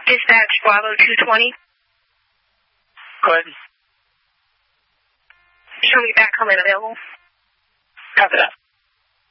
Dispatch Bravo 220. Go ahead. Show me back comment available. Copy that.